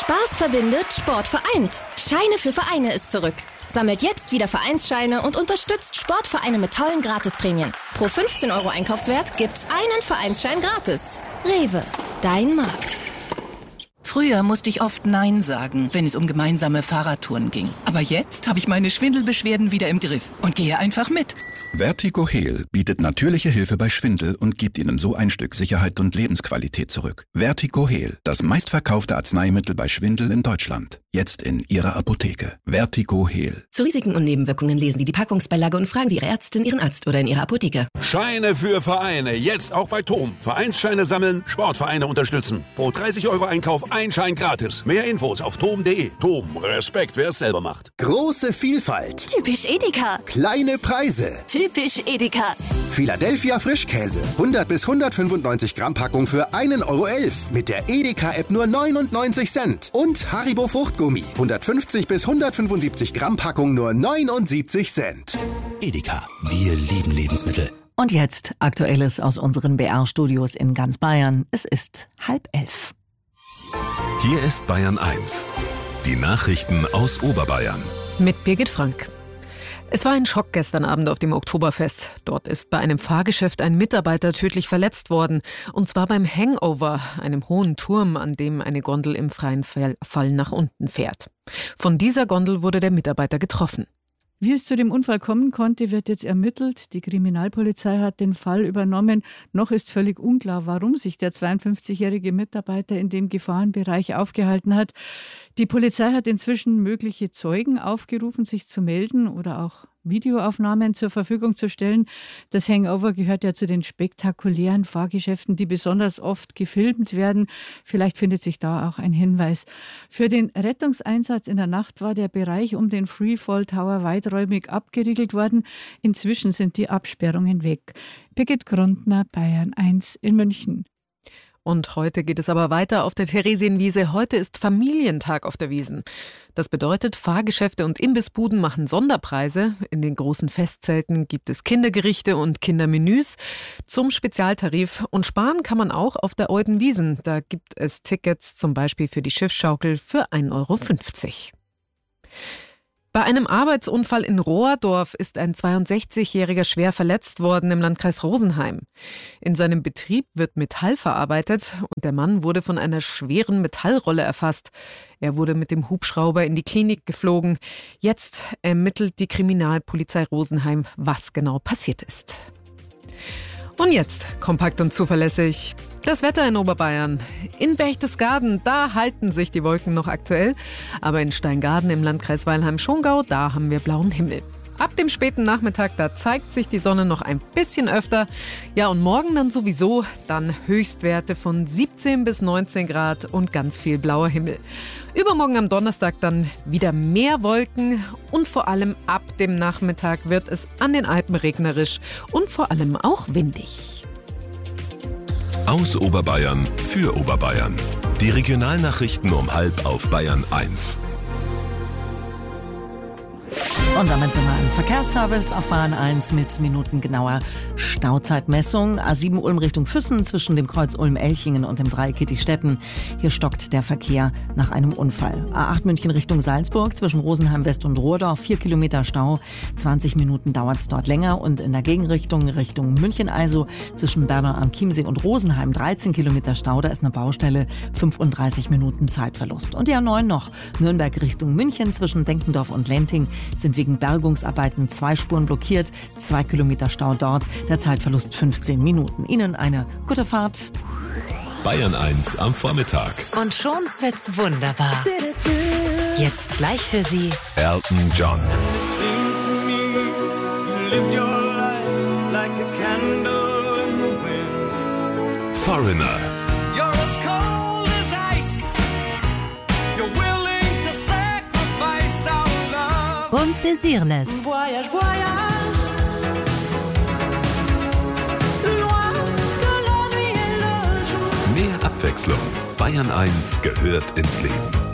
Spaß verbindet, Sport vereint. Scheine für Vereine ist zurück. Sammelt jetzt wieder Vereinsscheine und unterstützt Sportvereine mit tollen Gratisprämien. Pro 15 € Einkaufswert gibt's einen Vereinsschein gratis. Rewe, dein Markt. Früher musste ich oft Nein sagen, wenn es um gemeinsame Fahrradtouren ging. Aber jetzt habe ich meine Schwindelbeschwerden wieder im Griff und gehe einfach mit. Vertigo Heal bietet natürliche Hilfe bei Schwindel und gibt Ihnen so ein Stück Sicherheit und Lebensqualität zurück. Vertigo Heal, das meistverkaufte Arzneimittel bei Schwindel in Deutschland. Jetzt in Ihrer Apotheke. Vertigo Heal. Zu Risiken und Nebenwirkungen lesen Sie die Packungsbeilage und fragen Sie Ihre Ärztin, Ihren Arzt oder in Ihrer Apotheke. Scheine für Vereine, jetzt auch bei TOM. Vereinsscheine sammeln, Sportvereine unterstützen. Pro 30 € Einkauf ein Schein gratis. Mehr Infos auf tom.de. TOM, Respekt, wer es selber macht. Große Vielfalt. Typisch Edeka. Kleine Preise. Typisch Edeka. Philadelphia Frischkäse. 100 bis 195 Gramm Packung für 1,11 € mit der Edeka-App nur 99 Cent. Und Haribo Fruchtgummi. 150 bis 175 Gramm Packung nur 79 Cent. Edeka, wir lieben Lebensmittel. Und jetzt Aktuelles aus unseren BR-Studios in ganz Bayern. Es ist 10:30. Hier ist Bayern 1. Die Nachrichten aus Oberbayern. Mit Birgit Frank. Es war ein Schock gestern Abend auf dem Oktoberfest. Dort ist bei einem Fahrgeschäft ein Mitarbeiter tödlich verletzt worden. Und zwar beim Hangover, einem hohen Turm, an dem eine Gondel im freien Fall nach unten fährt. Von dieser Gondel wurde der Mitarbeiter getroffen. Wie es zu dem Unfall kommen konnte, wird jetzt ermittelt. Die Kriminalpolizei hat den Fall übernommen. Noch ist völlig unklar, warum sich der 52-jährige Mitarbeiter in dem Gefahrenbereich aufgehalten hat. Die Polizei hat inzwischen mögliche Zeugen aufgerufen, sich zu melden oder auch Videoaufnahmen zur Verfügung zu stellen. Das Hangover gehört ja zu den spektakulären Fahrgeschäften, die besonders oft gefilmt werden. Vielleicht findet sich da auch ein Hinweis. Für den Rettungseinsatz in der Nacht war der Bereich um den Freefall Tower weiträumig abgeriegelt worden. Inzwischen sind die Absperrungen weg. Birgit Grundner, Bayern 1 in München. Und heute geht es aber weiter auf der Theresienwiese. Heute ist Familientag auf der Wiesn. Das bedeutet, Fahrgeschäfte und Imbissbuden machen Sonderpreise. In den großen Festzelten gibt es Kindergerichte und Kindermenüs zum Spezialtarif. Und sparen kann man auch auf der Euden Wiesn. Da gibt es Tickets zum Beispiel für die Schiffsschaukel für 1,50 €. Bei einem Arbeitsunfall in Rohrdorf ist ein 62-Jähriger schwer verletzt worden im Landkreis Rosenheim. In seinem Betrieb wird Metall verarbeitet und der Mann wurde von einer schweren Metallrolle erfasst. Er wurde mit dem Hubschrauber in die Klinik geflogen. Jetzt ermittelt die Kriminalpolizei Rosenheim, was genau passiert ist. Und jetzt kompakt und zuverlässig das Wetter in Oberbayern. In Berchtesgaden, da halten sich die Wolken noch aktuell. Aber in Steingaden im Landkreis Weilheim-Schongau, da haben wir blauen Himmel. Ab dem späten Nachmittag, da zeigt sich die Sonne noch ein bisschen öfter. Ja, und morgen dann sowieso, dann Höchstwerte von 17 bis 19 Grad und ganz viel blauer Himmel. Übermorgen am Donnerstag dann wieder mehr Wolken und vor allem ab dem Nachmittag wird es an den Alpen regnerisch und vor allem auch windig. Aus Oberbayern für Oberbayern. Die Regionalnachrichten um 12:30 auf Bayern 1. Und damit sind wir im Verkehrsservice auf Bahn 1 mit minutengenauer Stauzeitmessung. A7 Ulm Richtung Füssen zwischen dem Kreuz Ulm-Elchingen und dem Dreieck Kittistetten. Hier stockt der Verkehr nach einem Unfall. A8 München Richtung Salzburg zwischen Rosenheim West und Rohrdorf 4 Kilometer Stau. 20 Minuten dauert es dort länger. Und in der Gegenrichtung Richtung München also zwischen Bernau am Chiemsee und Rosenheim 13 Kilometer Stau. Da ist eine Baustelle, 35 Minuten Zeitverlust. Und die A9 noch Nürnberg Richtung München zwischen Denkendorf und Lenting sind wegen Bergungsarbeiten 2 Spuren blockiert, 2 Kilometer Stau dort, der Zeitverlust 15 Minuten. Ihnen eine gute Fahrt. Bayern 1 am Vormittag. Und schon wird's wunderbar. Jetzt gleich für Sie Elton John. Foreigner. und Desireless. Mehr Abwechslung. Bayern 1 gehört ins Leben.